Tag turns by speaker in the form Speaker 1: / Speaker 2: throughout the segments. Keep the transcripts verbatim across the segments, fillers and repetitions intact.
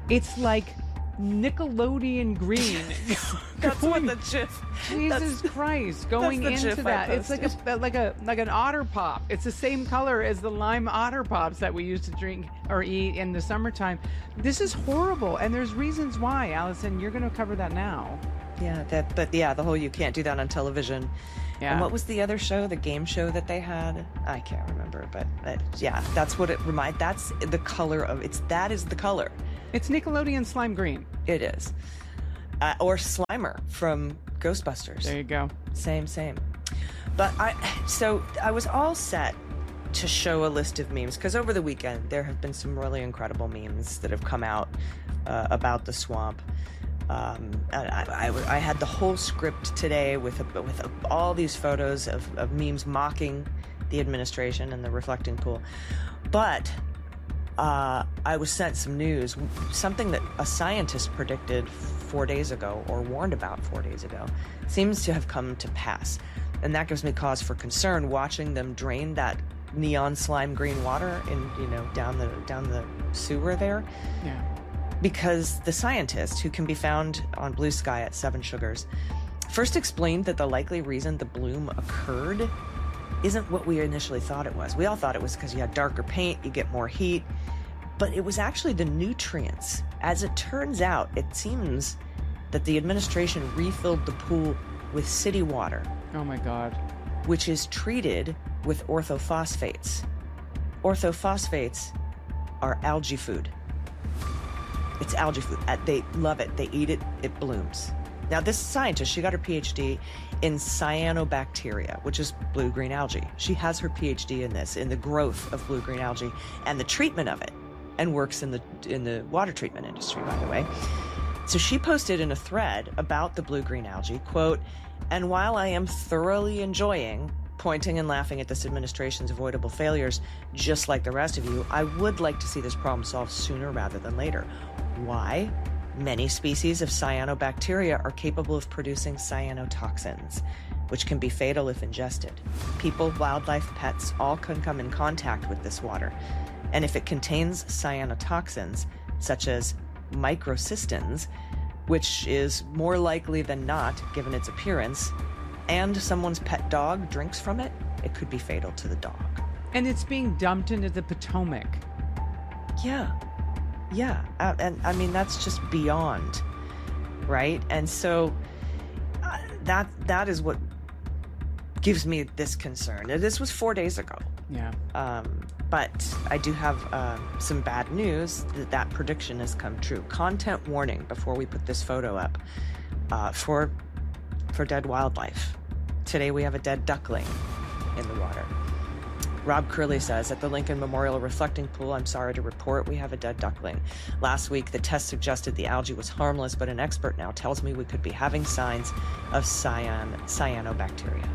Speaker 1: It's like Nickelodeon green.
Speaker 2: That's
Speaker 1: Going-
Speaker 2: what the GIF.
Speaker 1: Jesus Christ, going
Speaker 2: that's the
Speaker 1: into
Speaker 2: GIF I
Speaker 1: that. It's like
Speaker 2: posted.
Speaker 1: a like a like an otter pop. It's the same color as the lime otter pops that we used to drink or eat in the summertime. This is horrible, and there's reasons why. Allison, you're going to cover that now.
Speaker 2: Yeah, that. But yeah, the whole you can't do that on television.
Speaker 1: Yeah.
Speaker 2: And what was the other show? The game show that they had? I can't remember, but uh, yeah, that's what it remind. That's the color of it's. That is the color.
Speaker 1: It's Nickelodeon slime green.
Speaker 2: It is, uh, or Slimer from Ghostbusters.
Speaker 1: There you go.
Speaker 2: Same, same. But I, so I was all set to show a list of memes because over the weekend there have been some really incredible memes that have come out uh, about the swamp. Um, and I, I, I had the whole script today with with all these photos of, of memes mocking the administration and the reflecting pool. But uh, I was sent some news, something that a scientist predicted four days ago or warned about four days ago seems to have come to pass. And that gives me cause for concern watching them drain that neon slime green water in, you know, down the down the sewer there.
Speaker 1: Yeah.
Speaker 2: Because the scientist, who can be found on Blue Sky at Seven Sugars, first explained that the likely reason the bloom occurred isn't what we initially thought it was. We all thought it was because you had darker paint, you get more heat, but it was actually the nutrients. As it turns out, it seems that the administration refilled the pool with city water,
Speaker 1: Oh my God.
Speaker 2: which is treated with orthophosphates. Orthophosphates are algae food. It's algae food. Uh, They love it. They eat it. It blooms. Now, this scientist, she got her P H D in cyanobacteria, which is blue-green algae. She has her P H D in this, in the growth of blue-green algae and the treatment of it, and works in the in the water treatment industry, by the way. So she posted in a thread about the blue-green algae, quote, "And while I am thoroughly enjoying pointing and laughing at this administration's avoidable failures, just like the rest of you, I would like to see this problem solved sooner rather than later. Why? Many species of cyanobacteria are capable of producing cyanotoxins, which can be fatal if ingested. People, wildlife, pets, all can come in contact with this water. And if it contains cyanotoxins, such as microcystins, which is more likely than not, given its appearance, and someone's pet dog drinks from it, it could be fatal to the dog."
Speaker 1: And it's being dumped into the Potomac.
Speaker 2: Yeah. Yeah. Uh, and I mean, that's just beyond, right? And so uh, that that is what gives me this concern. Now, this was four days ago.
Speaker 1: Yeah.
Speaker 2: Um, but I do have um, some bad news that that prediction has come true. Content warning before we put this photo up uh, for for dead wildlife. Today we have a dead duckling in the water. Rob Curley says, "At the Lincoln Memorial Reflecting Pool, I'm sorry to report we have a dead duckling. Last week, the test suggested the algae was harmless, but an expert now tells me we could be having signs of cyan cyanobacteria,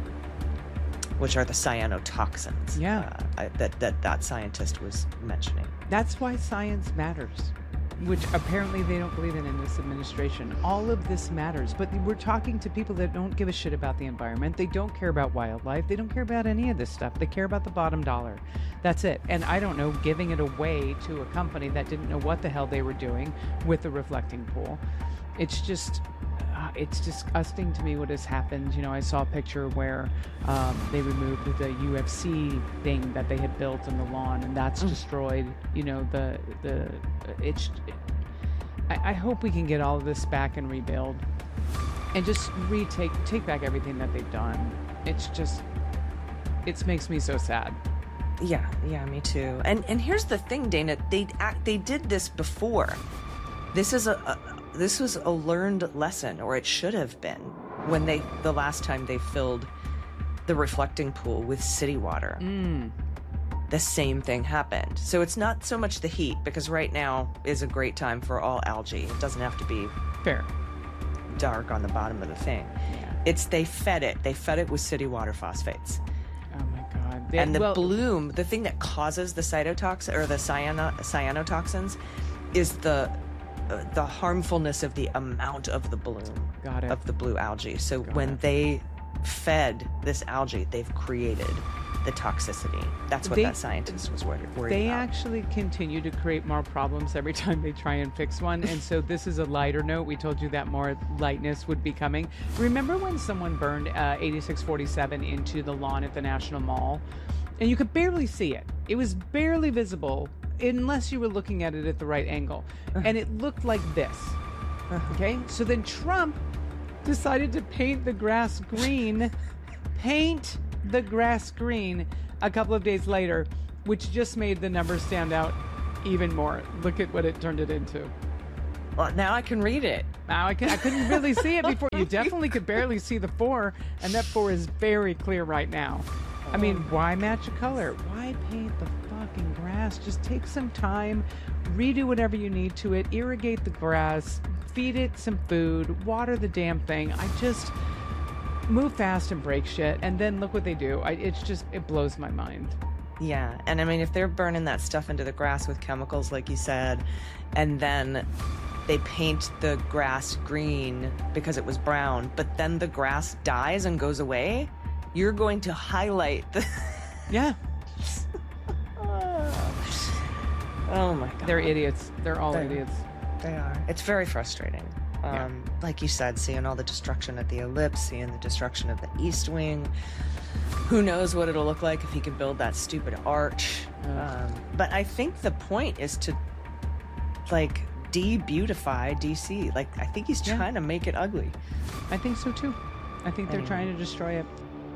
Speaker 2: which are the cyanotoxins
Speaker 1: Yeah.
Speaker 2: uh, I, that, that that scientist was mentioning."
Speaker 1: That's why science matters, which apparently they don't believe in in this administration. All of this matters, but we're talking to people that don't give a shit about the environment. They don't care about wildlife. They don't care about any of this stuff. They care about the bottom dollar. That's it. And I don't know, giving it away to a company that didn't know what the hell they were doing with the reflecting pool. It's just... Uh, it's disgusting to me what has happened. You know, I saw a picture where um, they removed the U F C thing that they had built on the lawn, and that's
Speaker 2: Mm.
Speaker 1: destroyed. You know, the the it's. It, I, I hope we can get all of this back and rebuild, and just retake take back everything that they've done. It's just, it makes me so sad.
Speaker 2: Yeah, yeah, me too. And and here's the thing, Dana. They act, they did this before. This is a, a this was a learned lesson, or it should have been, when they the last time they filled the reflecting pool with city water.
Speaker 1: Mm.
Speaker 2: The same thing happened. So it's not so much the heat, because right now is a great time for all algae. It doesn't have to be
Speaker 1: Fair.
Speaker 2: dark on the bottom of the thing.
Speaker 1: Yeah.
Speaker 2: It's they fed it. They fed it with city water phosphates.
Speaker 1: Oh my God. They-
Speaker 2: And the
Speaker 1: well,
Speaker 2: bloom, the thing that causes the cytotoxin or the cyano, cyanotoxins, is the uh, the harmfulness of the amount of the bloom
Speaker 1: Got it.
Speaker 2: of the blue algae. So
Speaker 1: Got
Speaker 2: when
Speaker 1: it.
Speaker 2: they fed this algae, they've created the toxicity. That's what
Speaker 1: they,
Speaker 2: that scientist was worried, worried
Speaker 1: they
Speaker 2: about.
Speaker 1: They actually continue to create more problems every time they try and fix one. And so this is a lighter note. We told you that more lightness would be coming. Remember when someone burned uh, eighty-six forty-seven into the lawn at the National Mall? And you could barely see it. It was barely visible unless you were looking at it at the right angle. And it looked like this. Okay? So then Trump decided to paint the grass green. Paint the grass green a couple of days later, which just made the numbers stand out even more. Look at what it turned it into.
Speaker 2: Well, now I can read it.
Speaker 1: Now I, can, I couldn't really see it before. You definitely could barely see the four, and that four is very clear right now. I mean, why match a color? Why paint the fucking grass? Just take some time, redo whatever you need to it, irrigate the grass, feed it some food, water the damn thing. I just... move fast and break shit, and then look what they do. I, it's just, it blows my mind.
Speaker 2: Yeah, and I mean, if they're burning that stuff into the grass with chemicals, like you said, and then they paint the grass green because it was brown, but then the grass dies and goes away, you're going to highlight the...
Speaker 1: Yeah.
Speaker 2: Oh my God.
Speaker 1: They're idiots. They're all
Speaker 2: They're,
Speaker 1: idiots.
Speaker 2: They are. It's very frustrating. Um,
Speaker 1: Yeah.
Speaker 2: Like you said, seeing all the destruction at the Ellipse, seeing the destruction of the East Wing. Who knows what it'll look like if he can build that stupid arch. Um, but I think the point is to, like, de-beautify D C. Like, I think he's
Speaker 1: Yeah.
Speaker 2: trying to make it ugly.
Speaker 1: I think so too. I think they're
Speaker 2: Anyway.
Speaker 1: trying to destroy it.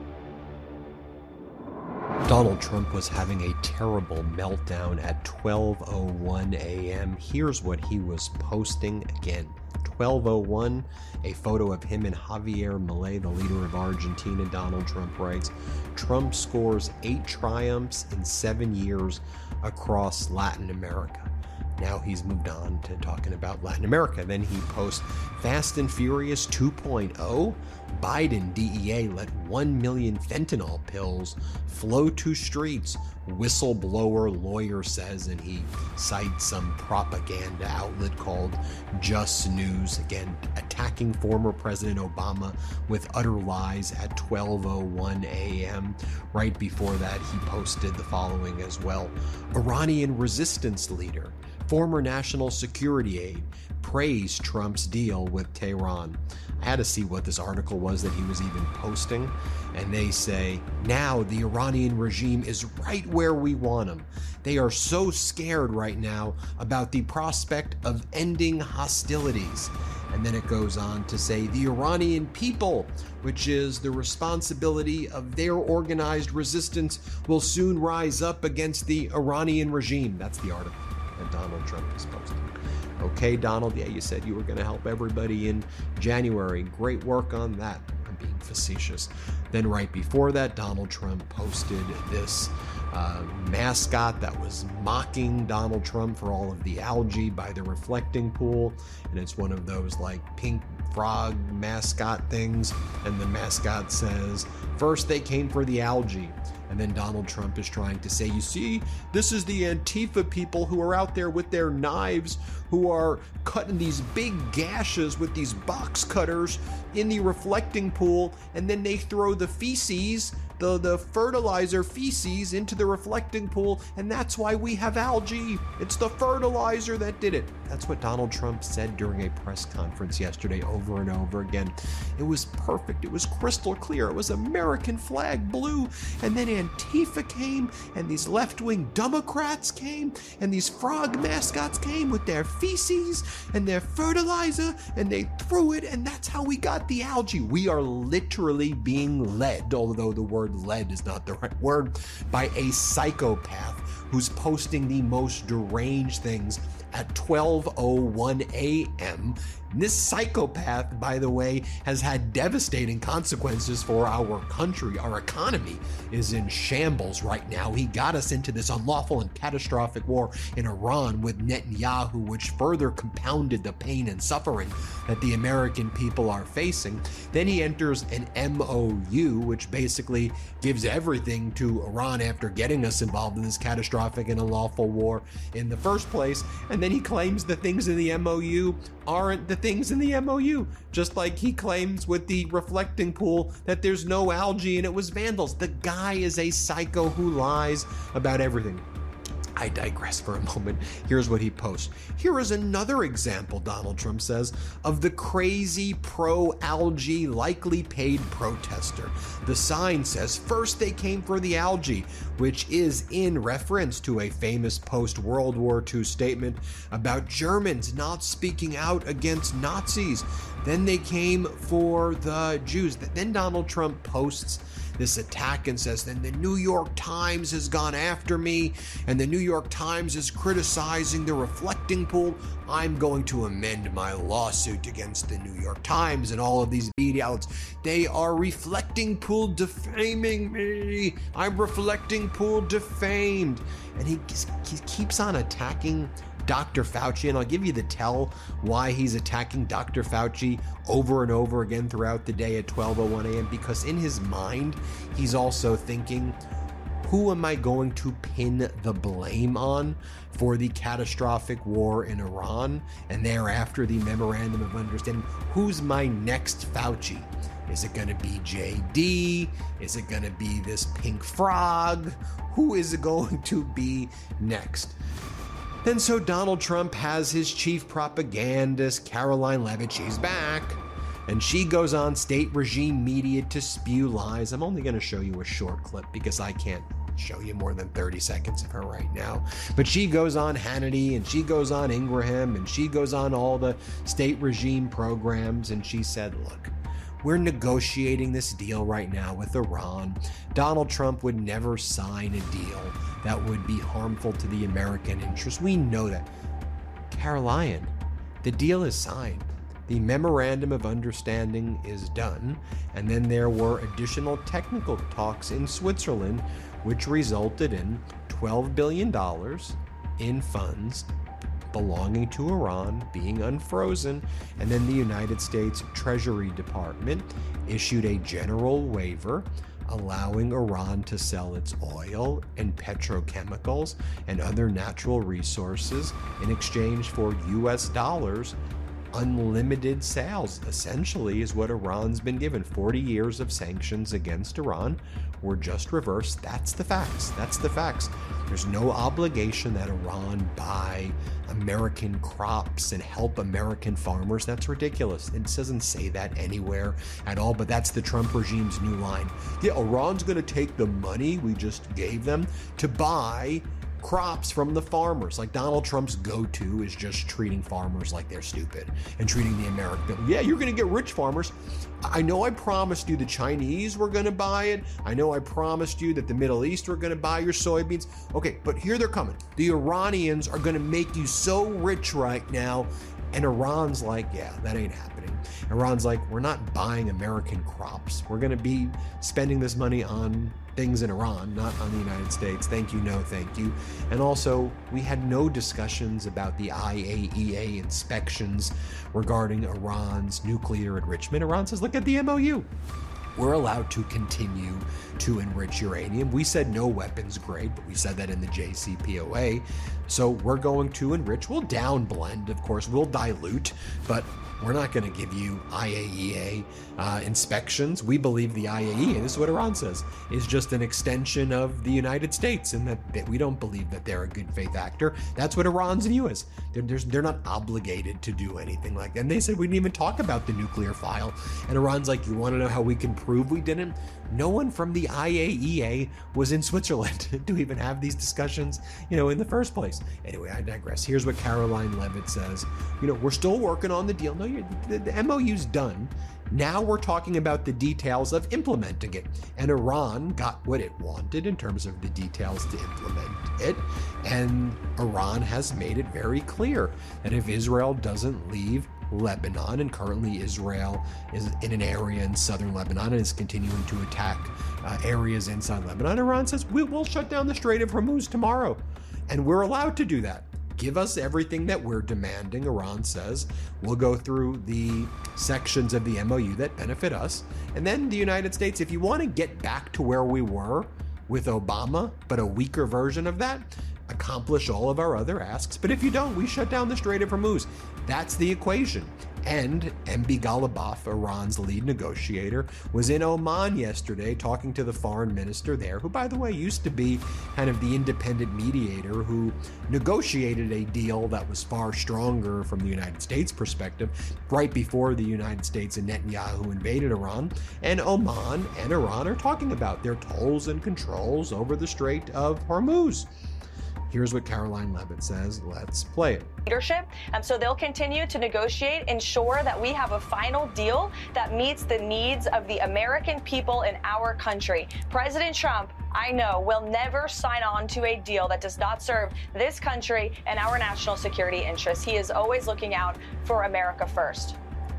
Speaker 3: Donald Trump was having a terrible meltdown at twelve oh one a.m. Here's what he was posting again. twelve oh one, a photo of him and Javier Milei, the leader of Argentina. Donald Trump writes, Trump scores eight triumphs in seven years across Latin America. Now he's moved on to talking about Latin America. Then he posts Fast and Furious two point oh. Biden D E A let one million fentanyl pills flow to streets. Whistleblower lawyer says, and he cites some propaganda outlet called Just News, again attacking former President Obama with utter lies at twelve oh one a.m. Right before that, he posted the following as well. Iranian resistance leader, former national security aide, praised Trump's deal with Tehran. I had to see what this article was that he was even posting, and they say, now the Iranian regime is right where we want them. They are so scared right now about the prospect of ending hostilities. And then it goes on to say the Iranian people, which is the responsibility of their organized resistance, will soon rise up against the Iranian regime. That's the article that Donald Trump is posting. Okay, Donald, yeah, you said you were going to help everybody in January. Great work on that. I'm being facetious. Then right before that, Donald Trump posted this uh, mascot that was mocking Donald Trump for all of the algae by the reflecting pool. And it's one of those like pink frog mascot things. And the mascot says, first they came for the algae. And then Donald Trump is trying to say, you see, this is the Antifa people who are out there with their knives, who are cutting these big gashes with these box cutters in the reflecting pool, and then they throw the feces, the, the fertilizer feces into the reflecting pool, and that's why we have algae. It's the fertilizer that did it. That's what Donald Trump said during a press conference yesterday over and over again. It was perfect. It was crystal clear. It was American flag blue. And then Antifa came, and these left-wing Democrats came, and these frog mascots came with their feces and their fertilizer, and they threw it, and that's how we got the algae. We are literally being led, although the word led is not the right word, by a psychopath who's posting the most deranged things at twelve oh one a.m. This psychopath, by the way, has had devastating consequences for our country. Our economy is in shambles right now. He got us into this unlawful and catastrophic war in Iran with Netanyahu, which further compounded the pain and suffering that the American people are facing. Then he enters an M O U, which basically gives everything to Iran after getting us involved in this catastrophic and unlawful war in the first place. And then he claims the things in the M O U aren't the things in the M O U. Just like he claims with the reflecting pool that there's no algae and it was vandals. The guy is a psycho who lies about everything. I digress for a moment. Here's what he posts. Here is another example, Donald Trump says, of the crazy pro-algae likely paid protester. The sign says, first they came for the algae, which is in reference to a famous post-World War Two statement about Germans not speaking out against Nazis. Then they came for the Jews. Then Donald Trump posts this attack and says, then the New York Times has gone after me, and the New York Times is criticizing the reflecting pool. I'm going to amend my lawsuit against the New York Times and all of these media outlets. They are reflecting pool defaming me. I'm reflecting pool defamed. And he, he keeps on attacking Doctor Fauci, and I'll give you the tell why he's attacking Doctor Fauci over and over again throughout the day at twelve oh one a.m. because in his mind, he's also thinking, who am I going to pin the blame on for the catastrophic war in Iran and thereafter the memorandum of understanding? Who's my next Fauci? Is it going to be J D? Is it going to be this pink frog? Who is it going to be next? And so Donald Trump has his chief propagandist, Karoline Leavitt. She's back. And she goes on state regime media to spew lies. I'm only going to show you a short clip because I can't show you more than thirty seconds of her right now. But she goes on Hannity, and she goes on Ingraham, and she goes on all the state regime programs. And she said, look, we're negotiating this deal right now with Iran. Donald Trump would never sign a deal that would be harmful to the American interest. We know that. Caroline, the deal is signed. The memorandum of understanding is done. And then there were additional technical talks in Switzerland, which resulted in twelve billion dollars in funds belonging to Iran being unfrozen, and then the United States Treasury Department issued a general waiver allowing Iran to sell its oil and petrochemicals and other natural resources in exchange for U S dollars. Unlimited sales, essentially, is what Iran's been given. forty years of sanctions against Iran were just reversed. That's the facts. That's the facts. There's no obligation that Iran buy American crops and help American farmers. That's ridiculous. It doesn't say that anywhere at all, but that's the Trump regime's new line. Yeah, Iran's going to take the money we just gave them to buy crops from the farmers. Like Donald Trump's go-to is just treating farmers like they're stupid and treating the American. Yeah, you're going to get rich farmers. I know I promised you the Chinese were going to buy it. I know I promised you that the Middle East were going to buy your soybeans. Okay, but here they're coming. The Iranians are going to make you so rich right now. And Iran's like, yeah, that ain't happening. Iran's like, we're not buying American crops. We're going to be spending this money on things in Iran, not on the United States. Thank you, no thank you. And also, we had no discussions about the I A E A inspections regarding Iran's nuclear enrichment. Iran says, look at the M O U. We're allowed to continue to enrich uranium. We said no weapons grade, but we said that in the J C P O A. So we're going to enrich. We'll down blend, of course. We'll dilute, but we're not going to give you I A E A uh, inspections. We believe the I A E A, this is what Iran says, is just an extension of the United States, and that, that we don't believe that they're a good faith actor. That's what Iran's view is. They're, they're not obligated to do anything like that. And they said we didn't even talk about the nuclear file. And Iran's like, you want to know how we can prove we didn't? No one from the I A E A was in Switzerland to even have these discussions, you know, in the first place. Anyway, I digress. Here's what Karoline Leavitt says. You know, we're still working on the deal. No, you're, the, the M O U's done. Now we're talking about the details of implementing it. And Iran got what it wanted in terms of the details to implement it. And Iran has made it very clear that if Israel doesn't leave Lebanon, and currently Israel is in an area in southern Lebanon and is continuing to attack uh, areas inside Lebanon, Iran says, we will shut down the Strait of Hormuz tomorrow. And we're allowed to do that. Give us everything that we're demanding, Iran says. We'll go through the sections of the M O U that benefit us. And then the United States, if you want to get back to where we were with Obama, but a weaker version of that, accomplish all of our other asks, but if you don't, we shut down the Strait of Hormuz. That's the equation. And M B Ghalibaf, Iran's lead negotiator, was in Oman yesterday talking to the foreign minister there, who, by the way, used to be kind of the independent mediator who negotiated a deal that was far stronger from the United States perspective right before the United States and Netanyahu invaded Iran. And Oman and Iran are talking about their tolls and controls over the Strait of Hormuz. Here's what Caroline Levitt says. Let's play it.
Speaker 4: Leadership, and so they'll continue to negotiate, ensure that we have a final deal that meets the needs of the American people in our country. President Trump, I know, will never sign on to a deal that does not serve this country and our national security interests. He is always looking out for America first.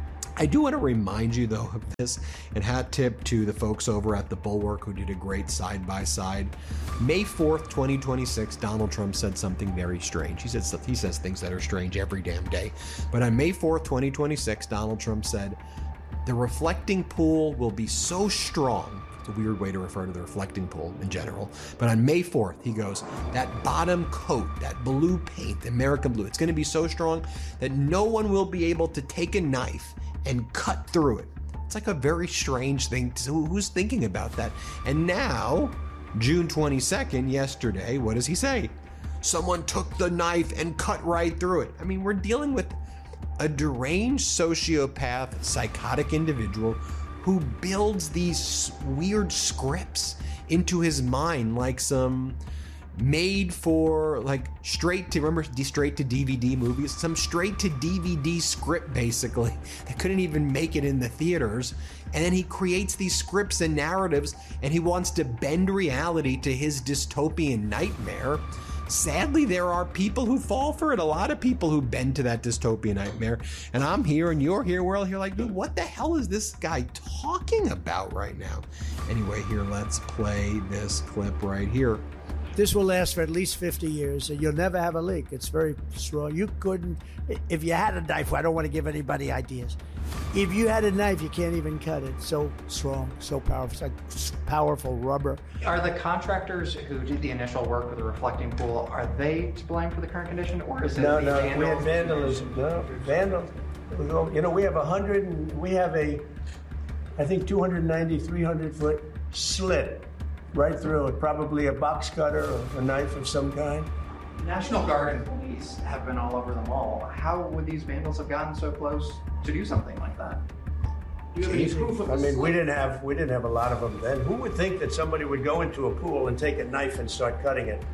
Speaker 3: I do want to remind you, though, of this, and hat tip to the folks over at The Bulwark who did a great side-by-side. May fourth, twenty twenty-six, Donald Trump said something very strange. He says, he says things that are strange every damn day. But on May fourth, twenty twenty-six, Donald Trump said, the reflecting pool will be so strong. It's a weird way to refer to the reflecting pool in general. But on May fourth, he goes, that bottom coat, that blue paint, the American blue, it's going to be so strong that no one will be able to take a knife and cut through it. It's like a very strange thing. To, who's thinking about that? And now, June twenty-second, yesterday, what does he say? Someone took the knife and cut right through it. I mean, we're dealing with a deranged sociopath, psychotic individual who builds these weird scripts into his mind like some made for like straight to remember straight to D V D movies, some straight to D V D script basically that couldn't even make it in the theaters. And then he creates these scripts and narratives, and he wants to bend reality to his dystopian nightmare. Sadly, there are people who fall for it, a lot of people who bend to that dystopian nightmare. And I'm here and you're here, we're all here like, dude, what the hell is this guy talking about right now? Anyway, here, let's play this clip right here.
Speaker 5: This will last for at least fifty years, and you'll never have a leak. It's very strong. You couldn't, if you had a knife, I don't want to give anybody ideas. If you had a knife, you can't even cut it. So strong, so powerful. It's like powerful rubber.
Speaker 6: Are the contractors who did the initial work with the reflecting pool, are they to blame for the current condition, or is it
Speaker 7: no,
Speaker 6: the
Speaker 7: no,
Speaker 6: vandals?
Speaker 7: we had vandalism. No, vandals. You know, we have a hundred, and we have a, I think, two ninety, three hundred foot slit right through it, probably a box cutter or a knife of some kind.
Speaker 6: National Guard and police have been all over the mall. How would these vandals have gotten so close to do something like that? Do you have any proof of
Speaker 7: I
Speaker 6: this?
Speaker 7: mean, we didn't have we didn't have a lot of them then. Who would think that somebody would go into a pool and take a knife and start cutting it?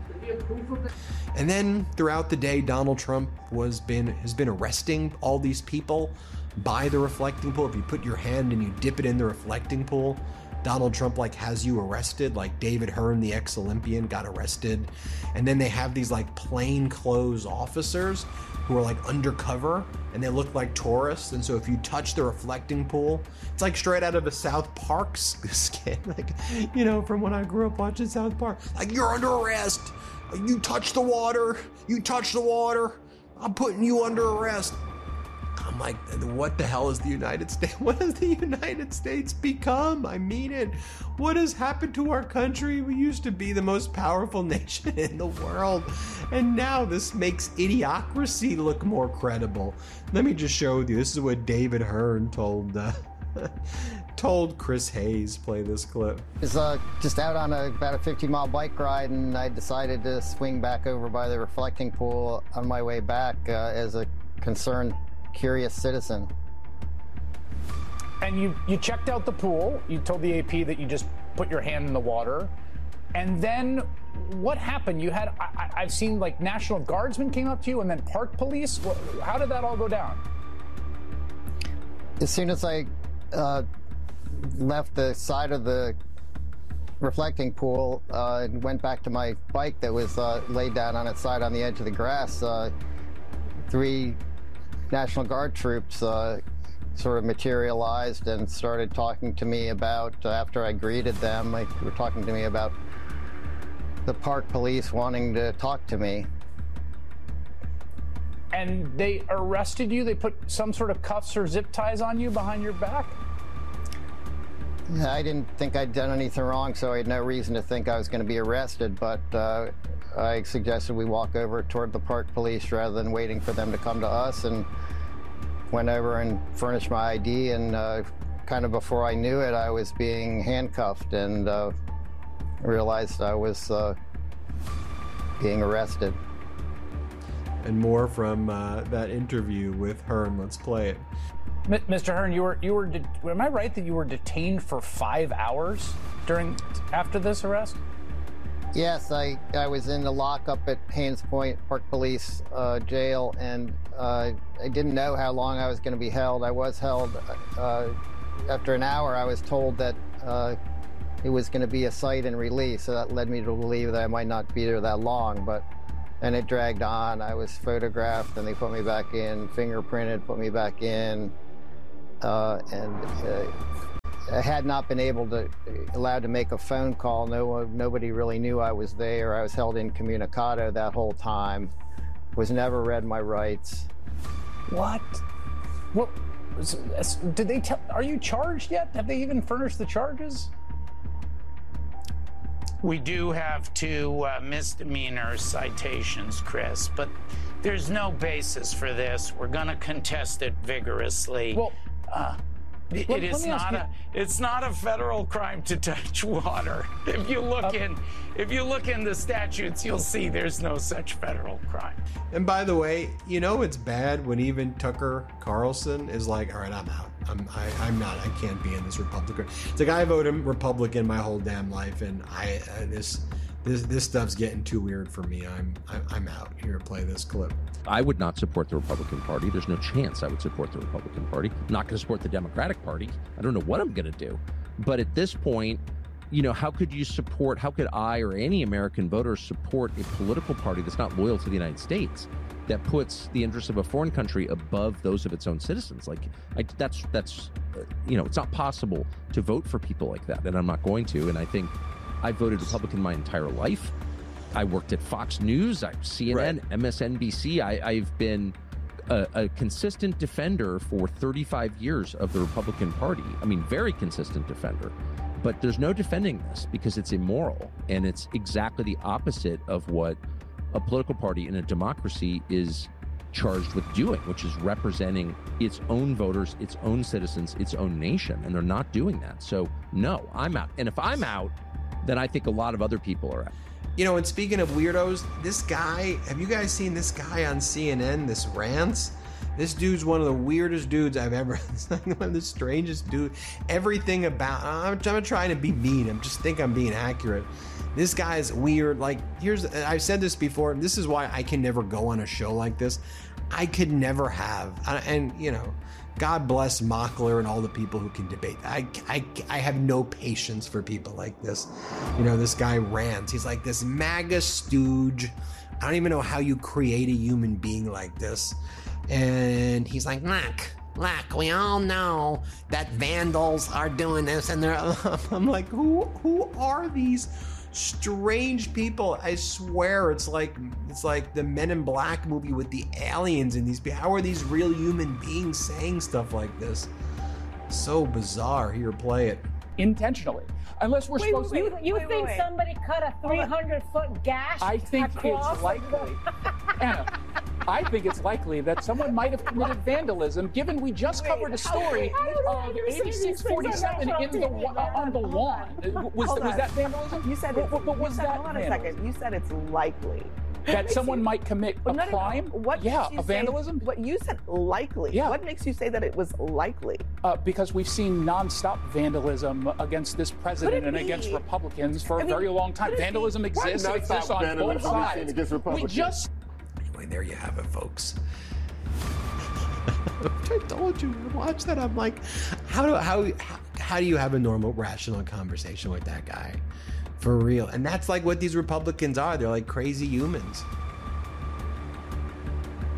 Speaker 3: And then throughout the day, Donald Trump was been has been arresting all these people by the reflecting pool. If you put your hand and you dip it in the reflecting pool, Donald Trump like has you arrested, like David Hearn, the ex-Olympian, got arrested. And then they have these like plainclothes officers who are like undercover and they look like tourists. And so if you touch the reflecting pool, it's like straight out of a South Park skit, like, you know, from when I grew up watching South Park. Like, you're under arrest. You touch the water. You touch the water. I'm putting you under arrest. I'm like, what the hell is the United States? What has the United States become? I mean it. What has happened to our country? We used to be the most powerful nation in the world. And now this makes idiocracy look more credible. Let me just show you. This is what David Hearn told uh, told Chris Hayes. Play this clip.
Speaker 8: I was uh, just out on a, about a fifty mile bike ride, and I decided to swing back over by the reflecting pool on my way back uh, as a concerned, curious citizen.
Speaker 9: And you, you checked out the pool. You told the A P that you just put your hand in the water. And then what happened? You had, I, I've seen like National Guardsmen came up to you and then park police. How did that all go down?
Speaker 8: As soon as I uh, left the side of the reflecting pool uh, and went back to my bike that was uh, laid down on its side on the edge of the grass, uh, three National Guard troops uh, sort of materialized and started talking to me about, uh, after I greeted them, like, they were talking to me about the park police wanting to talk to me.
Speaker 9: And they arrested you? They put some sort of cuffs or zip ties on you behind your back?
Speaker 8: I didn't think I'd done anything wrong, so I had no reason to think I was going to be arrested, but uh, I suggested we walk over toward the park police rather than waiting for them to come to us, and went over and furnished my I D, and uh, kind of before I knew it, I was being handcuffed, and uh, realized I was uh, being arrested.
Speaker 3: And more from uh, that interview with Hearn. Let's play it.
Speaker 9: M- Mister Hearn, you were you were. De- am I right that you were detained for five hours during after this arrest?
Speaker 8: Yes, I, I was in the lockup at Haynes Point Park Police uh, Jail, and uh, I didn't know how long I was going to be held. I was held. Uh, after an hour, I was told that uh, it was going to be a cite and release, so that led me to believe that I might not be there that long, but then it dragged on. I was photographed, and they put me back in, fingerprinted, put me back in, uh, and uh, I had not been able to, allowed to make a phone call. No, nobody really knew I was there. I was held incommunicado that whole time. Was never read my rights.
Speaker 9: What? What? Did they tell? Are you charged yet? Have they even furnished the charges?
Speaker 10: We do have two uh, misdemeanor citations, Chris, but there's no basis for this. We're going to contest it vigorously.
Speaker 9: Well,
Speaker 10: uh, It,
Speaker 9: Let,
Speaker 10: it is not a. It's not a federal crime to touch water. If you look uh, in, if you look in the statutes, you'll see there's no such federal crime.
Speaker 3: And by the way, you know it's bad when even Tucker Carlson is like, "All right, I'm out. I'm I, I'm not. I can't be in this Republican." It's like I voted Republican my whole damn life, and I uh, this this this stuff's getting too weird for me. I'm I'm, I'm out. Here, play this clip.
Speaker 11: I would not support the Republican Party. There's no chance I would support the Republican Party. I'm not going to support the Democratic Party. I don't know what I'm going to do. But at this point, you know, how could you support, how could I or any American voter support a political party that's not loyal to the United States, that puts the interests of a foreign country above those of its own citizens? Like, I, that's, that's, uh, you know, it's not possible to vote for people like that, and I'm not going to. And I think I voted Republican my entire life. I worked at Fox News, C N N, right. M S N B C. I, I've been a, a consistent defender for thirty-five years of the Republican Party. I mean, very consistent defender. But there's no defending this because it's immoral. And it's exactly the opposite of what a political party in a democracy is charged with doing, which is representing its own voters, its own citizens, its own nation. And they're not doing that. So, no, I'm out. And if I'm out, then I think a lot of other people are out.
Speaker 3: You know, and speaking of weirdos, this guy, have you guys seen this guy on C N N, this Rants? This dude's one of the weirdest dudes I've ever, it's like one of the strangest dude. Everything about, I'm, I'm not trying to be mean, I'm just think I'm being accurate. This guy's weird. Like, here's, I've said this before, this is why I can never go on a show like this. I could never have, and, you know, God bless Mockler and all the people who can debate. I, I, I have no patience for people like this. You know, this guy Rants. He's like this MAGA stooge. I don't even know how you create a human being like this. And he's like, look, look, we all know that vandals are doing this. And they're, I'm like, who, who are these strange people? I swear it's like it's like the Men in Black movie with the aliens and these people. How are these real human beings saying stuff like this? So bizarre. Here, play it.
Speaker 9: Intentionally. Unless we're
Speaker 12: wait,
Speaker 9: supposed
Speaker 12: wait,
Speaker 9: to...
Speaker 12: You, you wait, think wait. somebody cut a three hundred foot gash
Speaker 9: I think
Speaker 12: across
Speaker 9: it's likely. Anna, I think it's likely that someone might have committed vandalism, given we just wait, covered a story of eighty-six forty-seven in the, uh, on the lawn. Was, was that vandalism?
Speaker 13: You said,
Speaker 9: but, but, but was
Speaker 13: said
Speaker 9: that
Speaker 13: hold on
Speaker 9: vandalism?
Speaker 13: a second. You said it's likely.
Speaker 9: That someone might commit a
Speaker 13: no, no,
Speaker 9: crime?
Speaker 13: No. What
Speaker 9: yeah, a vandalism?
Speaker 13: Say, what you said likely.
Speaker 9: Yeah.
Speaker 13: What makes you say that it was likely?
Speaker 9: Uh, because we've seen nonstop vandalism against this president and
Speaker 13: be?
Speaker 9: against Republicans for
Speaker 13: I
Speaker 9: a
Speaker 13: mean,
Speaker 9: very long time. Vandalism exists. It exists on both sides. We just...
Speaker 3: Anyway, there you have it, folks. I told you, watch that. I'm like, how do how, how how do you have a normal, rational conversation with that guy? For real. And that's like what these Republicans are. They're like crazy humans.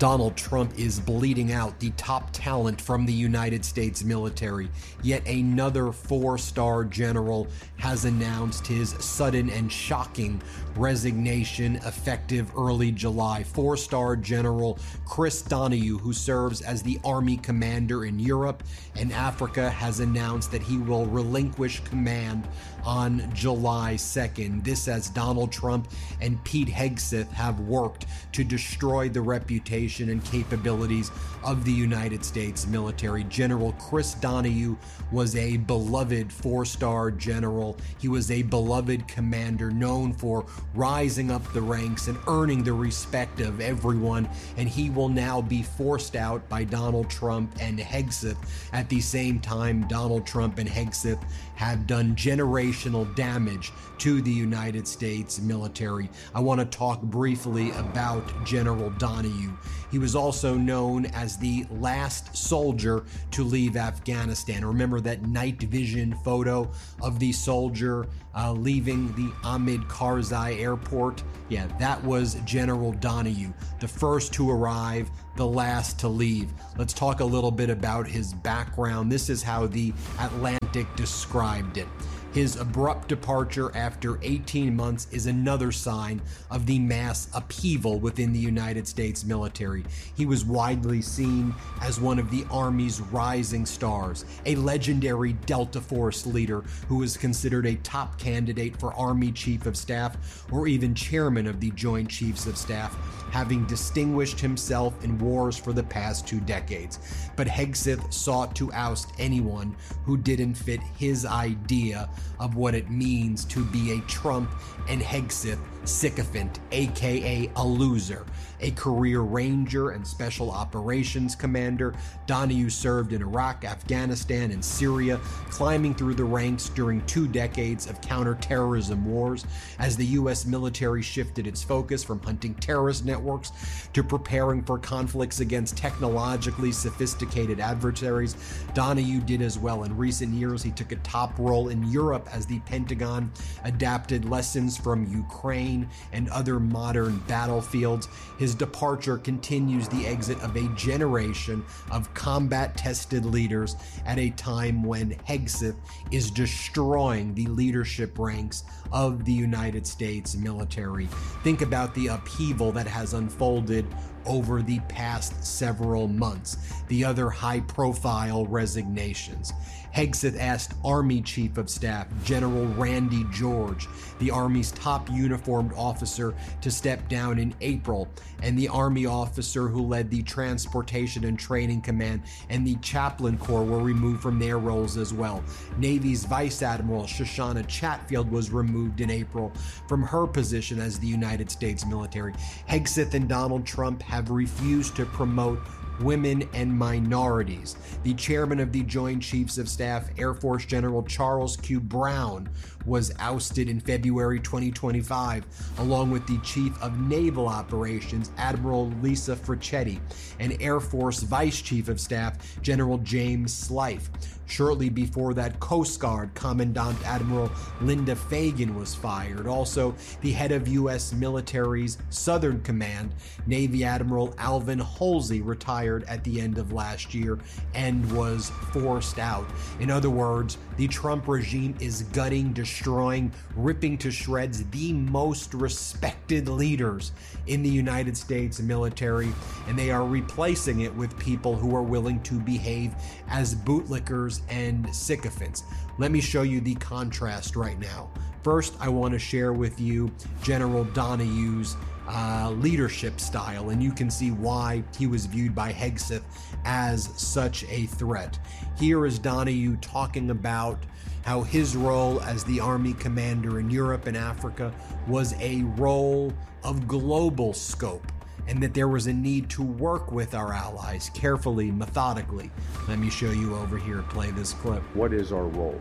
Speaker 3: Donald Trump is bleeding out the top talent from the United States military. Yet another four-star general has announced his sudden and shocking resignation effective early July. Four-star General Chris Donahue, who serves as the Army commander in Europe and Africa, has announced that he will relinquish command on July second. This as Donald Trump and Pete Hegseth have worked to destroy the reputation and capabilities of the United States military. General Chris Donahue was a beloved four-star general. He was a beloved commander known for rising up the ranks and earning the respect of everyone, and he will now be forced out by Donald Trump and Hegseth. At the same time, Donald Trump and Hegseth have done generational damage to the United States military. I want to talk briefly about General Donahue. He was also known as the last soldier to leave Afghanistan. Remember that night vision photo of the soldier uh, leaving the Ahmed Karzai airport? Yeah, that was General Donahue, the first to arrive, the last to leave. Let's talk a little bit about his background. This is how the Atlantic described it. His abrupt departure after eighteen months is another sign of the mass upheaval within the United States military. He was widely seen as one of the Army's rising stars, a legendary Delta Force leader who was considered a top candidate for Army Chief of Staff or even chairman of the Joint Chiefs of Staff, having distinguished himself in wars for the past two decades. But Hegseth sought to oust anyone who didn't fit his idea of what it means to be a Trump and Hegseth sycophant, aka a loser. A career ranger and special operations commander, Donahue served in Iraq, Afghanistan, and Syria, climbing through the ranks during two decades of counterterrorism wars. As the U S military shifted its focus from hunting terrorist networks to preparing for conflicts against technologically sophisticated adversaries, Donahue did as well. In recent years, he took a top role in Europe as the Pentagon adapted lessons from Ukraine and other modern battlefields. His departure continues the exit of a generation of combat-tested leaders at a time when Hegseth is destroying the leadership ranks of the United States military. Think about the upheaval that has unfolded over the past several months. The other high-profile resignations. Hegseth asked Army Chief of Staff General Randy George, the Army's top uniformed officer, to step down in April, and the Army officer who led the Transportation and Training Command and the Chaplain Corps were removed from their roles as well. Navy's Vice Admiral Shoshana Chatfield was removed in April from her position as the United States military. Hegseth and Donald Trump have refused to promote women and minorities. The chairman of the Joint Chiefs of Staff, Air Force General Charles Q. Brown, was ousted in February twenty twenty-five, along with the Chief of Naval Operations, Admiral Lisa Fricchetti, and Air Force Vice Chief of Staff, General James Slife. Shortly before that, Coast Guard Commandant Admiral Linda Fagan was fired. Also, the head of U S military's Southern Command, Navy Admiral Alvin Halsey, retired at the end of last year and was forced out. In other words, the Trump regime is gutting, destroying, ripping to shreds the most respected leaders in the United States military, and they are replacing it with people who are willing to behave as bootlickers and sycophants. Let me show you the contrast right now. First, I want to share with you General Donahue's uh, leadership style, and you can see why he was viewed by Hegseth as such a threat. Here is Donahue talking about how his role as the Army commander in Europe and Africa was a role of global scope, and that there was a need to work with our allies carefully, methodically. Let me show you over here, play this clip.
Speaker 14: What is our role?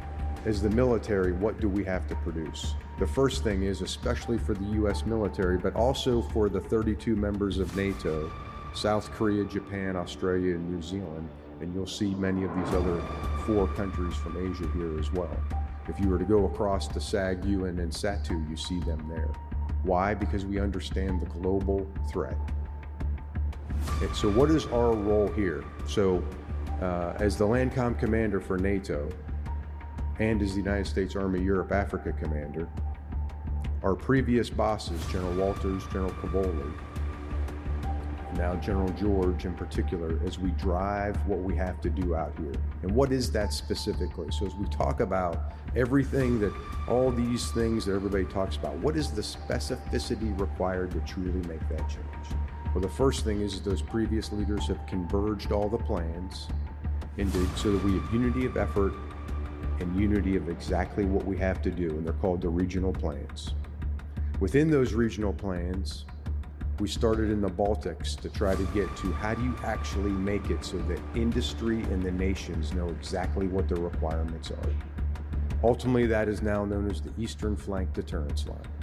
Speaker 14: As the military, what do we have to produce? The first thing is, especially for the U S military, but also for the thirty-two members of NATO, South Korea, Japan, Australia, and New Zealand, and you'll see many of these other four countries from Asia here as well. If you were to go across to SAG, U N, and SATU, you see them there. Why? Because we understand the global threat. And so what is our role here? So uh, as the LANDCOM commander for NATO and as the United States Army Europe Africa commander, our previous bosses, General Walters, General Cavoli, now General George in particular, as we drive what we have to do out here. And what is that specifically? So as we talk about everything that, all these things that everybody talks about, what is the specificity required to truly make that change? Well, the first thing is those previous leaders have converged all the plans into, so that we have unity of effort and unity of exactly what we have to do, and they're called the regional plans. Within those regional plans, we started in the Baltics to try to get to how do you actually make it so that industry and the nations know exactly what their requirements are. Ultimately, that is now known as the Eastern Flank Deterrence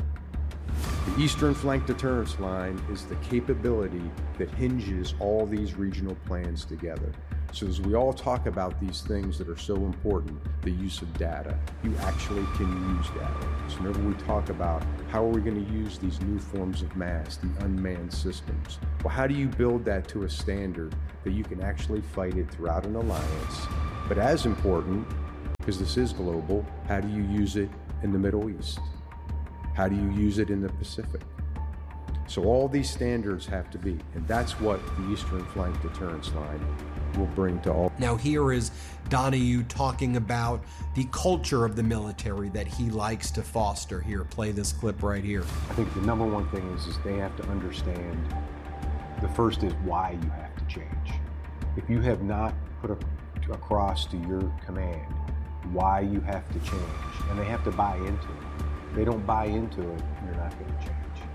Speaker 14: Line. The Eastern Flank Deterrence Line is the capability that hinges all these regional plans together. So as we all talk about these things that are so important, the use of data, you actually can use data. So whenever we talk about how are we going to use these new forms of mass, the unmanned systems, well, how do you build that to a standard that you can actually fight it throughout an alliance? But as important, because this is global, how do you use it in the Middle East? How do you use it in the Pacific? So all these standards have to be, and that's what the Eastern Flank Deterrence Line will bring to all.
Speaker 3: Now here is Donahue talking about the culture of the military that he likes to foster. Here, play this clip right here.
Speaker 15: I think the number one thing is, is they have to understand, the first is why you have to change. If you have not put a, across to your command why you have to change, and they have to buy into it. If they don't buy into it, you're not going to change.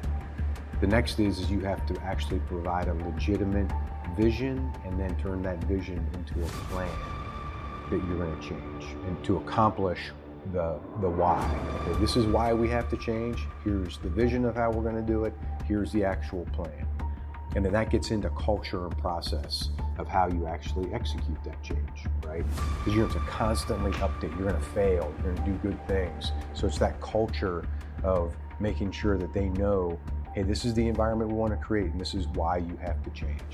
Speaker 15: The next is, is you have to actually provide a legitimate vision and then turn that vision into a plan that you're going to change and to accomplish the the why. Okay, this is why we have to change. Here's the vision of how we're going to do it. Here's the actual plan. And then that gets into culture and process of how you actually execute that change, right? Because you're going to constantly update. You're going to fail. You're going to do good things. So it's that culture of making sure that they know, hey, this is the environment we want to create, and this is why you have to change.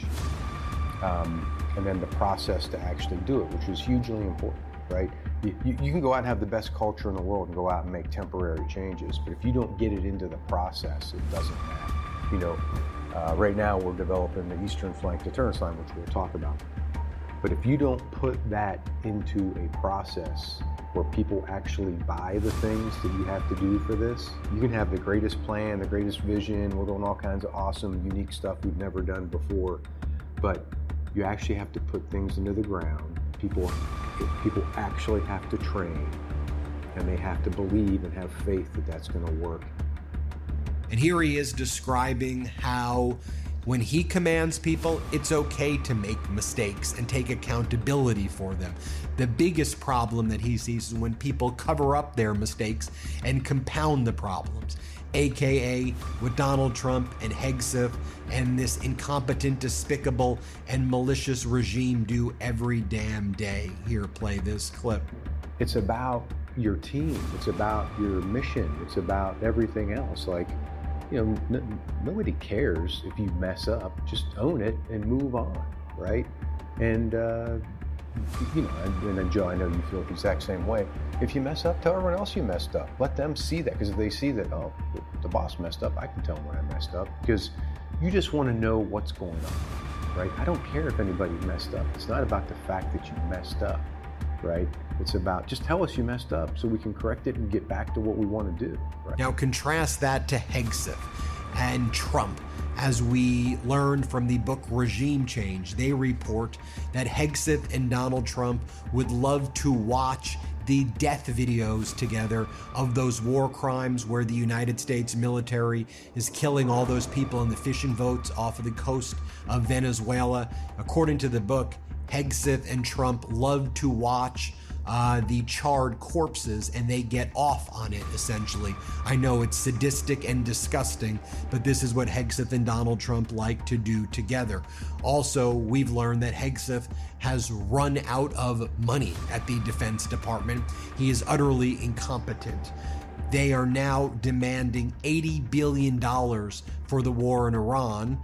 Speaker 15: Um, and then the process to actually do it, which is hugely important, right? You, you, you can go out and have the best culture in the world and go out and make temporary changes, but if you don't get it into the process, it doesn't matter. You know, uh, right now we're developing the Eastern Flank Deterrence Line, which we'll talk about. But if you don't put that into a process where people actually buy the things that you have to do for this, you can have the greatest plan, the greatest vision, we're doing all kinds of awesome, unique stuff we've never done before, but you actually have to put things into the ground. People, people actually have to train, and they have to believe and have faith that that's going to work.
Speaker 3: And here he is describing how when he commands people, it's okay to make mistakes and take accountability for them. The biggest problem that he sees is when people cover up their mistakes and compound the problems, aka what Donald Trump and Hegseth and this incompetent, despicable, and malicious regime do every damn day. Here, play this clip.
Speaker 15: It's about your team. It's about your mission. It's about everything else. Like, you know, n- nobody cares if you mess up. Just own it and move on, right? And, uh, you know, and, and then Joe, I know you feel the exact same way. If you mess up, tell everyone else you messed up. Let them see that, because if they see that, oh, the boss messed up, I can tell them when I messed up, because you just want to know what's going on, right? I don't care if anybody messed up. It's not about the fact that you messed up, right? It's about just tell us you messed up so we can correct it and get back to what we want to do. Right?
Speaker 3: Now contrast that to Hegseth and Trump. As we learned from the book Regime Change, they report that Hegseth and Donald Trump would love to watch the death videos together of those war crimes where the United States military is killing all those people in the fishing boats off of the coast of Venezuela. According to the book, Hegseth and Trump love to watch Uh, the charred corpses, and they get off on it, essentially. I know it's sadistic and disgusting, but this is what Hegseth and Donald Trump like to do together. Also, we've learned that Hegseth has run out of money at the Defense Department. He is utterly incompetent. They are now demanding eighty billion dollars for the war in Iran.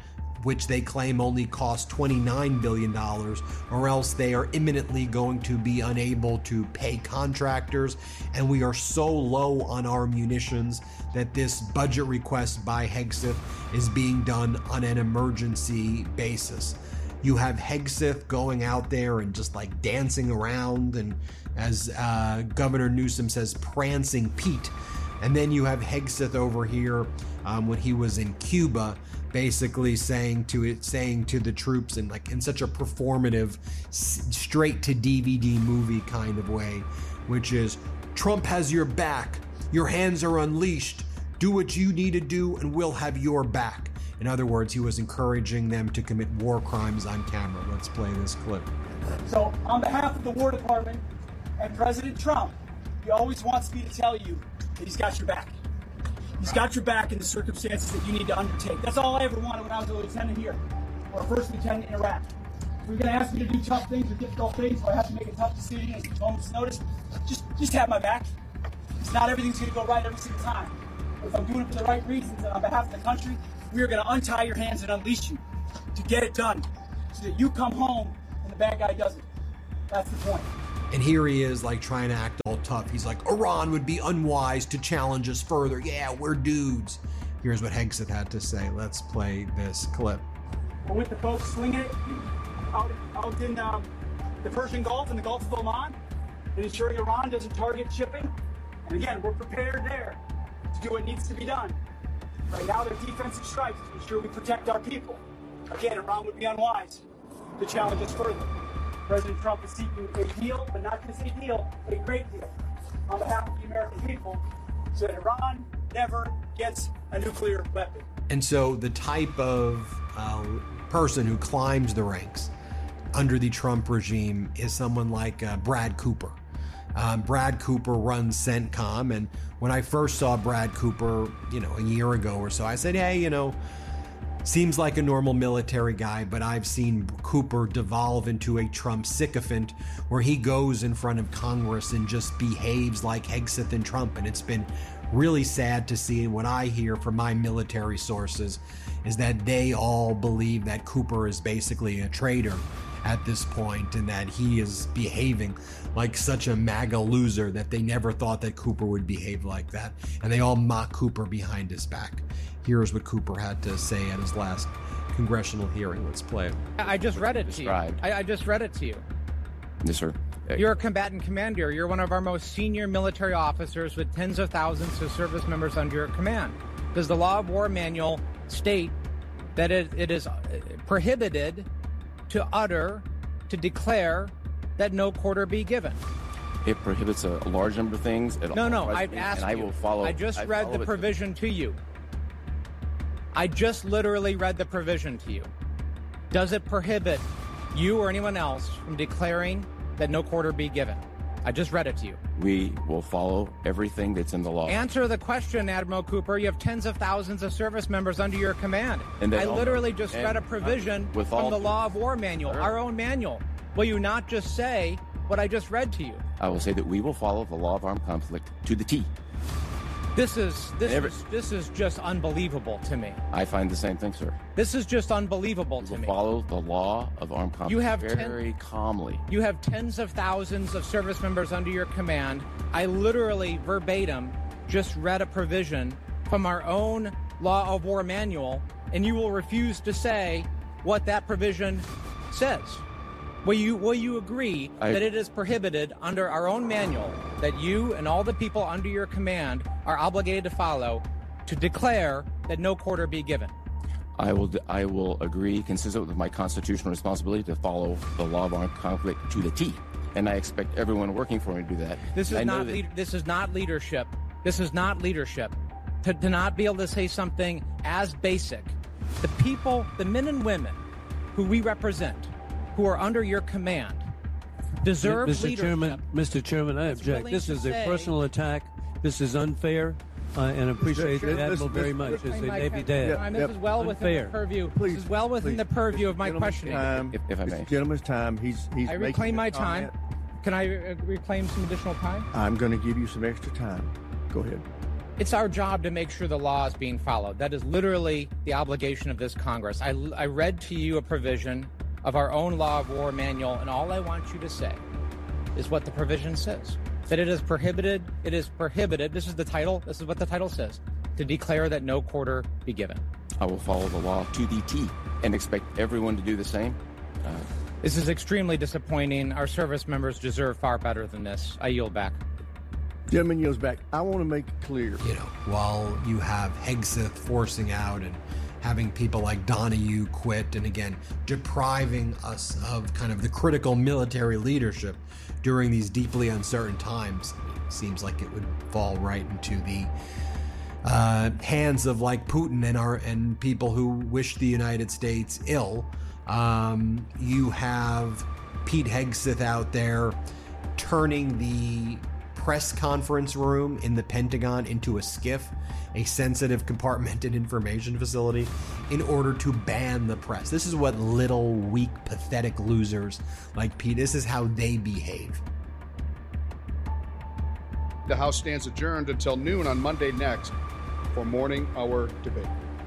Speaker 3: which they claim only cost twenty-nine billion dollars, or else they are imminently going to be unable to pay contractors. And we are so low on our munitions that this budget request by Hegseth is being done on an emergency basis. You have Hegseth going out there and just like dancing around, and as uh, Governor Newsom says, prancing Pete. And then you have Hegseth over here um, when he was in Cuba, basically saying to it, saying to the troops in like in such a performative, straight to D V D movie kind of way, which is, Trump has your back. Your hands are unleashed. Do what you need to do, and we'll have your back. In other words, he was encouraging them to commit war crimes on camera. Let's play this clip.
Speaker 16: So, on behalf of the War Department and President Trump, he always wants me to tell you that he's got your back. He's got your back in the circumstances that you need to undertake. That's all I ever wanted when I was a lieutenant here, or a first lieutenant in Iraq. If you're going to ask me to do tough things or difficult things, or I have to make a tough decision at a moment's notice, just, just have my back. It's not everything's going to go right every single time. But if I'm doing it for the right reasons and on behalf of the country, we are going to untie your hands and unleash you to get it done, so that you come home and the bad guy doesn't. That's the point.
Speaker 3: And here he is, like, trying to act all tough. He's like, Iran would be unwise to challenge us further. Yeah, we're dudes. Here's what Hegseth had to say. Let's play this clip.
Speaker 16: We're with the folks slinging it out, out in um, the Persian Gulf and the Gulf of Oman, and ensuring Iran doesn't target shipping. And again, we're prepared there to do what needs to be done. Right now, they're defensive strikes to ensure we protect our people. Again, Iran would be unwise to challenge us further. President Trump is seeking a deal, but not just a deal, a great deal, on behalf of the American people, so that Iran never gets a nuclear weapon.
Speaker 3: And so the type of uh, person who climbs the ranks under the Trump regime is someone like uh, Brad Cooper. Um, Brad Cooper runs CENTCOM, and when I first saw Brad Cooper, you know, a year ago or so, I said, hey, you know, seems like a normal military guy, but I've seen Cooper devolve into a Trump sycophant where he goes in front of Congress and just behaves like Hegseth and Trump, and it's been really sad to see. And what I hear from my military sources is that they all believe that Cooper is basically a traitor at this point, and that he is behaving like such a MAGA loser that they never thought that Cooper would behave like that. And they all mock Cooper behind his back. Here's what Cooper had to say at his last congressional hearing. Let's play it.
Speaker 17: I just read it to you. I, I just read it to you.
Speaker 18: Yes, sir.
Speaker 17: You're a combatant commander. You're one of our most senior military officers with tens of thousands of service members under your command. Does the Law of War Manual state that it, it is prohibited to utter, to declare that no quarter be given?
Speaker 18: It prohibits a, a large number of things. At
Speaker 17: no,
Speaker 18: all
Speaker 17: no,
Speaker 18: times,
Speaker 17: I've asked
Speaker 18: and I
Speaker 17: you.
Speaker 18: will follow.
Speaker 17: I just
Speaker 18: I
Speaker 17: read
Speaker 18: follow
Speaker 17: the
Speaker 18: it
Speaker 17: provision to you. I just literally read the provision to you. Does it prohibit you or anyone else from declaring that no quarter be given? I just read it to you.
Speaker 18: We will follow everything that's in the law.
Speaker 17: Answer the question, Admiral Cooper. You have tens of thousands of service members under your command.
Speaker 18: And
Speaker 17: I
Speaker 18: all,
Speaker 17: literally just
Speaker 18: and
Speaker 17: read a provision
Speaker 18: with
Speaker 17: from
Speaker 18: all,
Speaker 17: the Law of War Manual, our own manual. Will you not just say what I just read to you?
Speaker 18: I will say that we will follow the law of armed conflict to the T.
Speaker 17: This is this
Speaker 18: Every,
Speaker 17: is this is just unbelievable to me.
Speaker 18: I find the same thing, sir.
Speaker 17: This is just unbelievable
Speaker 18: we
Speaker 17: to
Speaker 18: will
Speaker 17: me.
Speaker 18: Follow the law of armed conflict
Speaker 17: you have
Speaker 18: very
Speaker 17: ten,
Speaker 18: calmly.
Speaker 17: You have tens of thousands of service members under your command. I literally verbatim just read a provision from our own Law of War Manual, and you will refuse to say what that provision says. Will you will you agree
Speaker 18: I,
Speaker 17: that it is prohibited under our own manual that you and all the people under your command are obligated to follow to declare that no quarter be given?
Speaker 18: I will I will agree, consistent with my constitutional responsibility, to follow the law of armed conflict to the T, and I expect everyone working for me to do that.
Speaker 17: This is
Speaker 18: I
Speaker 17: not
Speaker 18: that,
Speaker 17: le- this is not leadership. This is not leadership. To, to not be able to say something as basic. The people, the men and women who we represent, who are under your command, deserve
Speaker 19: Mister
Speaker 17: leadership.
Speaker 19: Chairman, Mister Chairman, I object. This is a
Speaker 17: say,
Speaker 19: personal attack. This is unfair, uh, and I appreciate
Speaker 17: Sure,
Speaker 19: the Admiral
Speaker 17: Mister
Speaker 19: very much. It's a Navy Dad.
Speaker 17: Time. This is well within
Speaker 19: Unfair.
Speaker 17: the purview.
Speaker 20: Please,
Speaker 17: this is well within
Speaker 20: please.
Speaker 17: the purview of my
Speaker 20: Gentleman's
Speaker 17: questioning.
Speaker 20: Time.
Speaker 18: If, if I may.
Speaker 20: It's the gentleman's time. He's he's
Speaker 17: I
Speaker 20: making
Speaker 17: reclaim
Speaker 20: a
Speaker 17: my
Speaker 20: comment.
Speaker 17: time. Can I uh, reclaim some additional time?
Speaker 20: I'm going to give you some extra time. Go ahead.
Speaker 17: It's our job to make sure the law is being followed. That is literally the obligation of this Congress. I, I read to you a provision of our own law of war manual, and all I want you to say is what the provision says. That it is prohibited, it is prohibited, this is the title, this is what the title says, to declare that no quarter be given.
Speaker 18: I will follow the law to the T and expect everyone to do the same. Uh,
Speaker 17: this is extremely disappointing. Our service members deserve far better than this. I yield back.
Speaker 7: Gentleman yields back. I want to make it clear.
Speaker 3: You know, while you have Hegseth forcing out and having people like Donahue quit, and again, depriving us of kind of the critical military leadership during these deeply uncertain times, it seems like it would fall right into the uh, hands of like Putin and our and people who wish the United States ill. Um, you have Pete Hegseth out there turning the press conference room in the Pentagon into a SCIF, a sensitive compartmented information facility, in order to ban the press. This is what little, weak, pathetic losers like Pete, this is how they behave.
Speaker 20: The House stands adjourned until noon on Monday next for morning hour debate.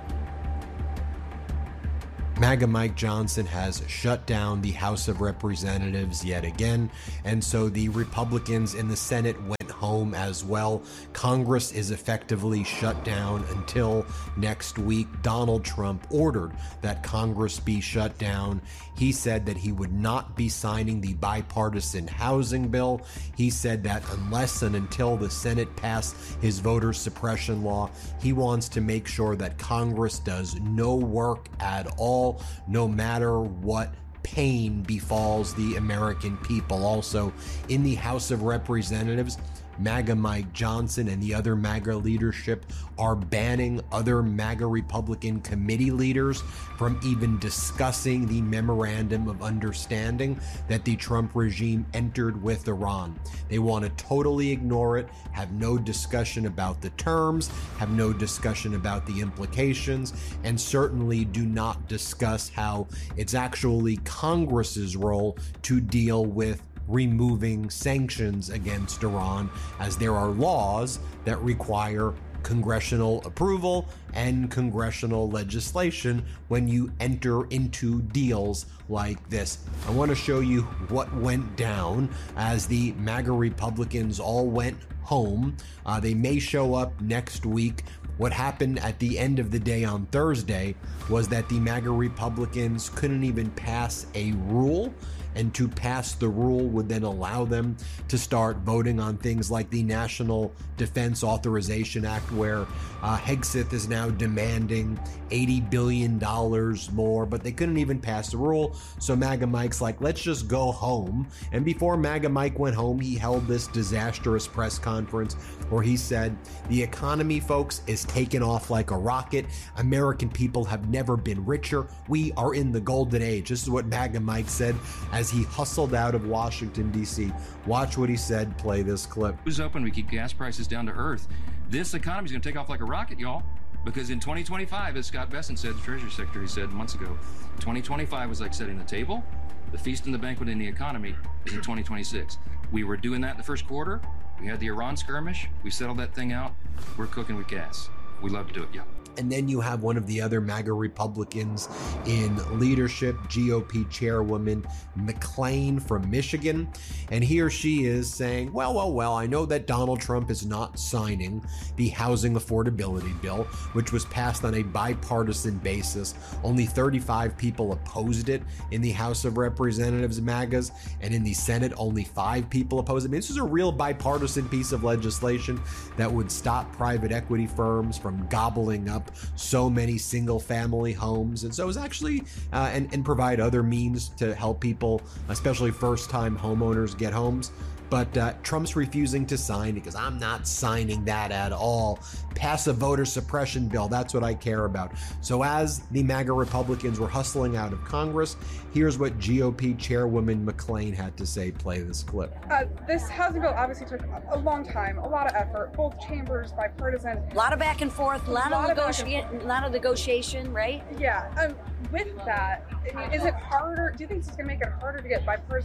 Speaker 3: MAGA Mike Johnson has shut down the House of Representatives yet again, and so the Republicans in the Senate went home as well. Congress is effectively shut down until next week. Donald Trump ordered that Congress be shut down. He said that he would not be signing the bipartisan housing bill. He said that unless and until the Senate passed his voter suppression law, he wants to make sure that Congress does no work at all, no matter what pain befalls the American people. Also, in the House of Representatives, MAGA Mike Johnson and the other MAGA leadership are banning other MAGA Republican committee leaders from even discussing the memorandum of understanding that the Trump regime entered with Iran. They want to totally ignore it, have no discussion about the terms, have no discussion about the implications, and certainly do not discuss how it's actually Congress's role to deal with removing sanctions against Iran, as there are laws that require congressional approval and congressional legislation when you enter into deals like this. I want to show you what went down as the MAGA Republicans all went home. Uh, they may show up next week. What happened at the end of the day on Thursday was that the MAGA Republicans couldn't even pass a rule, and to pass the rule would then allow them to start voting on things like the National Defense Authorization Act, where uh, Hegseth is now demanding eighty billion dollars more, but they couldn't even pass the rule. So MAGA Mike's like, let's just go home. And before MAGA Mike went home, he held this disastrous press conference where he said, the economy, folks, is taking off like a rocket. American people have never been richer. We are in the golden age. This is what MAGA Mike said as he hustled out of Washington, D C. Watch what he said. Play this clip.
Speaker 21: Who's open? We keep gas prices down to earth. This economy is going to take off like a rocket, y'all. Because in twenty twenty-five, as Scott Bessent said, the Treasury Secretary said months ago, twenty twenty-five was like setting the table. The feast and the banquet in the economy is in twenty twenty-six. We were doing that in the first quarter. We had the Iran skirmish. We settled that thing out. We're cooking with gas. We love to do it, yeah.
Speaker 3: And then you have one of the other MAGA Republicans in leadership, G O P chairwoman McClain from Michigan. And here she is saying, well, well, well, I know that Donald Trump is not signing the housing affordability bill, which was passed on a bipartisan basis. Only thirty-five people opposed it in the House of Representatives, MAGAs, and in the Senate, only five people opposed it. I mean, this is a real bipartisan piece of legislation that would stop private equity firms from gobbling up so many single family homes, and so it was actually uh, and, and provide other means to help people, especially first time homeowners, get homes. But uh, Trump's refusing to sign because I'm not signing that at all. Pass a voter suppression bill. That's what I care about. So as the MAGA Republicans were hustling out of Congress, here's what G O P chairwoman McClain had to say. Play this clip.
Speaker 22: Uh, this housing bill obviously took a long time, a lot of effort, both chambers, bipartisan.
Speaker 23: A lot of back and forth, a lot, lot of, negotiation, a lot of negotiation, right?
Speaker 22: Yeah. Um, with that, is it harder? Do you think this is going to make it harder to get bipartisan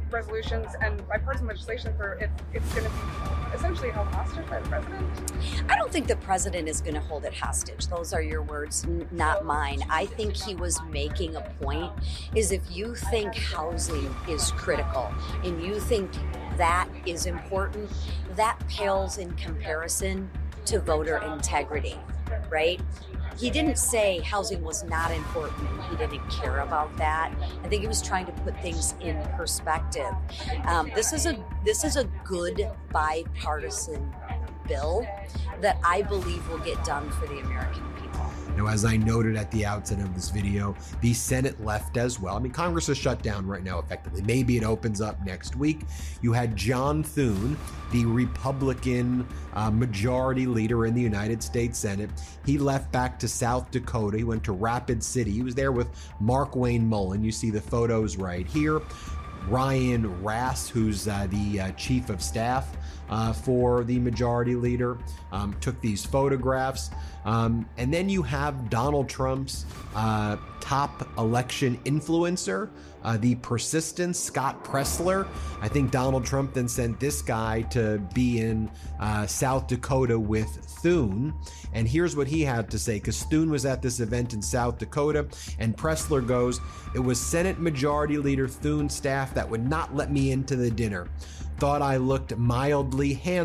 Speaker 22: resolutions and bipartisan legislation for if it's going to be essentially held hostage by the president?
Speaker 23: I don't think the president is going to hold it hostage. Those are your words, n- not mine. I think he was making a point is if you think housing is critical and you think that is important, that pales in comparison to voter integrity, right? He didn't say housing was not important and he didn't care about that. I think he was trying to put things in perspective. Um, this is a this is a good bipartisan bill that I believe will get done for the American people.
Speaker 3: Now, as I noted at the outset of this video, the Senate left as well. I mean, Congress is shut down right now, effectively. Maybe it opens up next week. You had John Thune, the Republican uh, majority leader in the United States Senate. He left back to South Dakota. He went to Rapid City. He was there with Markwayne Mullin. You see the photos right here. Ryan Rass, who's uh, the uh, chief of staff uh, for the majority leader, um, took these photographs. Um, and then you have Donald Trump's uh, top election influencer, uh, the persistent Scott Presler. I think Donald Trump then sent this guy to be in uh, South Dakota with Thune. And here's what he had to say, because Thune was at this event in South Dakota, and Presler goes, "It was Senate Majority Leader Thune's staff that would not let me into the dinner. Thought I looked mildly handsome.